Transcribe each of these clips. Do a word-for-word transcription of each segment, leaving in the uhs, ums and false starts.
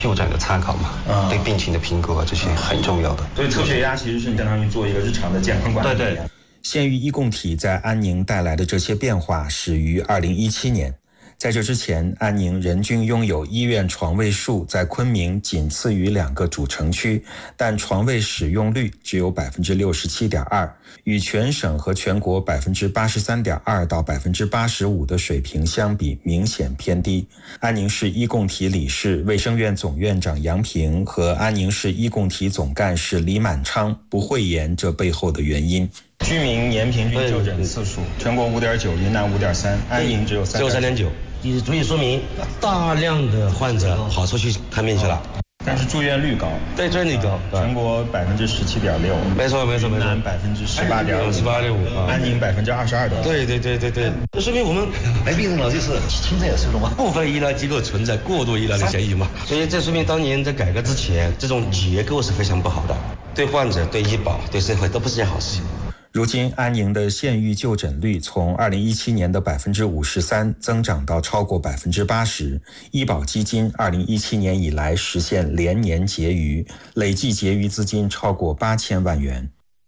就诊的参考嘛，嗯、对病情的评估啊，这些很重要的。 所以测血压其实是相当于做一个日常的健康管理。 对对。 县域医共体在安宁带来的这些变化始于二零一七年。在这之前，安宁人均拥有医院床位数在昆明仅次于两个主城区，但床位使用率只有 百分之六十七点二， 与全省和全国 百分之八十三点二 到 百分之八十五 的水平相比明显偏低。安宁市医共体理事、卫生院总院长杨平和安宁市医共体总干事李满昌不讳言这背后的原因。 居民年平均就诊次数，全国 五点九， 云南 五点三， 安宁只有三点九， 也足以说明大量的患者跑出去看病去了。 但是住院率高， 对，住院率高， 全国百分之十七点六， 没错没错没错， 云南百分之十八点五， 十八点五， 安宁百分之二十二点， 对对对对对，这说明我们没病人了，就是存在是了吗？ 部分医疗机构存在过度医疗的嫌疑嘛，所以这说明当年在改革之前，这种结构是非常不好的，对患者、对医保、对社会都不是件好事情。 如今，安宁的县域就诊率从二零一七年的 百分之五十三 增长到超过 百分之八十， 医保基金二零一七年以来实现连年结余，累计结余资金超过八千万元。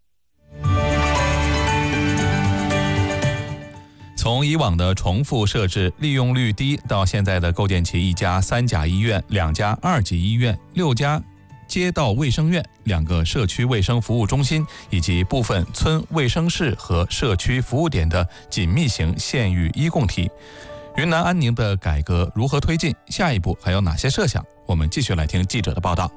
从以往的重复设置、利用率低，到现在的构建起一家三甲医院、两家二级医院、六家街道卫生院、两个社区卫生服务中心以及部分村卫生室和社区服务点的紧密型县域医共体，云南安宁的改革如何推进？下一步还有哪些设想？我们继续来听记者的报道。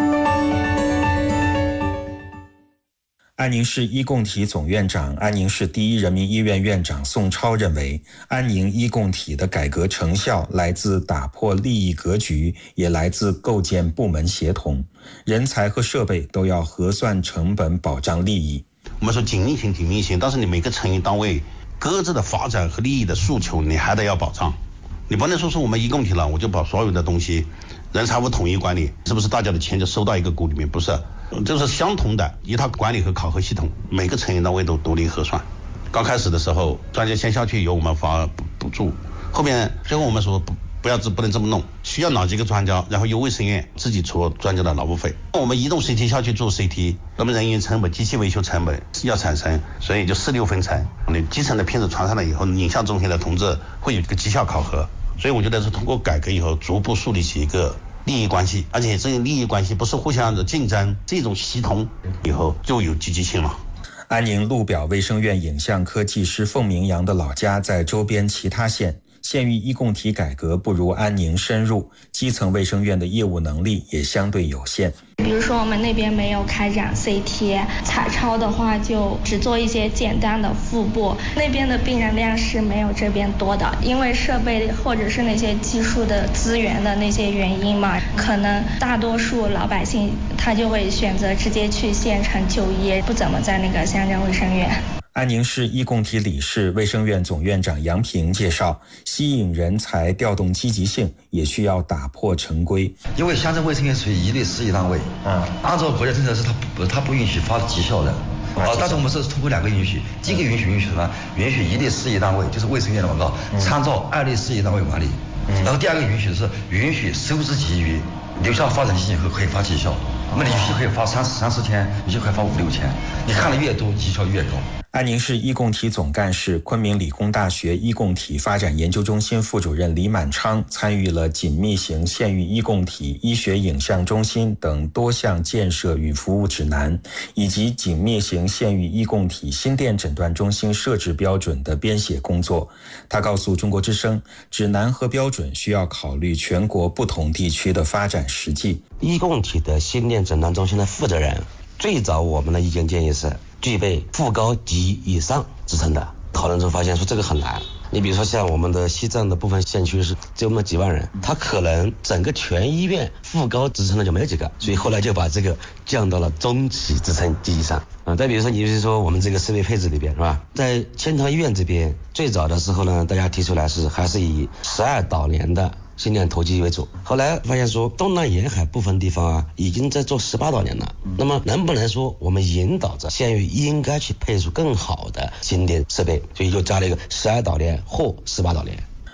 安宁市医共体总院长、安宁市第一人民医院院长宋超认为，安宁医共体的改革成效来自打破利益格局，也来自构建部门协同，人才和设备都要核算成本，保障利益。 我们说紧密型、紧密型，但是你每个成员单位各自的发展和利益的诉求，你还得要保障。你不能说是我们医共体了，我就把所有的东西人财物统一管理，是不是大家的钱就收到一个股里面？不是，这是相同的一套管理和考核系统，每个成员单位都独立核算。刚开始的时候，专家先下去由我们发补助，后面最后我们说不不要不能这么弄，需要哪几个专家，然后由卫生院自己出专家的劳务费。我们移动 C T 下去做 C T， 那么人员成本、机器维修成本要产生，所以就四六分成。你基层的片子传上来以后，影像中心的同志会有一个绩效考核。所以我觉得是通过改革以后，逐步树立起一个利益关系，而且这个利益关系不是互相的竞争，这种系统以后就有积极性了。 安宁路表卫生院影像科技师凤明阳的老家在周边其他县，县域医共体改革不如安宁深入，基层卫生院的业务能力也相对有限。 比如说我们那边没有开展 C T， 彩超的话就只做一些简单的腹部，那边的病人量是没有这边多的，因为设备或者是那些技术的资源的那些原因嘛，可能大多数老百姓他就会选择直接去县城就医，不怎么在那个乡镇卫生院。 安宁市医共体理事、卫生院总院长杨平介绍，吸引人才、调动积极性，也需要打破陈规。 因为乡镇卫生院属于一类事业单位，嗯，按照国家政策是它不它不允许发绩效的，啊，但是我们是通过两个允许，第一个允许允许什么？允许一类事业单位，就是卫生院的广告，参照二类事业单位管理。然后第二个允许的是允许收支结余，留下发展基金以后可以发绩效，那么有些可以发三三四千，有些可以发五六千，你看的越多，绩效越高。 安宁市医共体总干事、昆明理工大学医共体发展研究中心副主任李满昌参与了紧密型县域医共体医学影像中心等多项建设与服务指南，以及紧密型县域医共体心电诊断中心设置标准的编写工作。他告诉中国之声，指南和标准需要考虑全国不同地区的发展实际。 医共体的心电诊断中心的负责人，最早我们的意见建议是具备副高级以上职称的，讨论中发现说这个很难。你比如说像我们的西藏的部分县区是只有那么几万人，他可能整个全医院副高职称的就没有几个，所以后来就把这个降到了中级职称及以上。啊，再比如说你比如说我们这个设备配置里边是吧，在千塘医院这边最早的时候呢，大家提出来是还是以十二导联的心电投机为主，后来发现说东南沿海部分地方啊已经在做十八导联了，那么能不能说我们引导着县域应该去配出更好的心电设备，所以就加了一个十二导联或十八导联。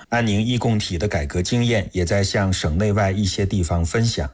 安宁医共体的改革经验也在向省内外一些地方分享。